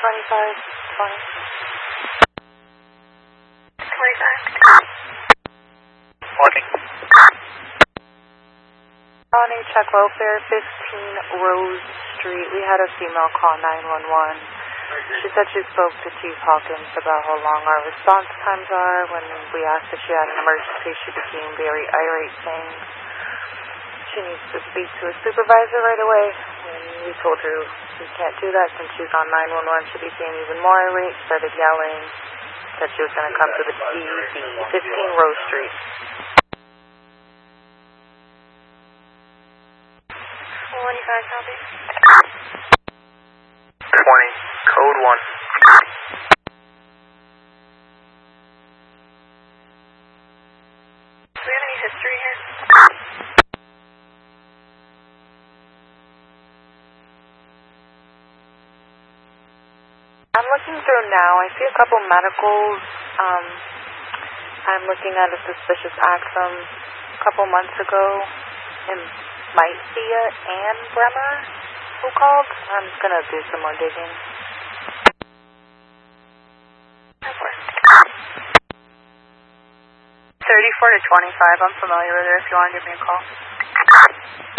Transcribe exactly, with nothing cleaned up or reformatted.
twenty-five, twenty. twenty-five. Morning. County Check Welfare, fifteen Rose Street. We had a female call nine one one. She said she spoke to Chief Hawkins about how long our response times are. When we asked if she had an emergency, she became very irate, saying she needs to speak to a supervisor right away. When we told her we can't do that since she's on nine one one, she became even more irate, started yelling, said she was going to come to the T V, fifteen Rose Street. twenty-five, copy. twenty, code one. Do we have any history here? I'm looking through now. I see a couple medicals. Um, I'm looking at a suspicious act from a couple months ago. It might be a Ann Bremer who called. I'm just going to do some more digging. thirty-four to twenty-five. I'm familiar with her if you want to give me a call.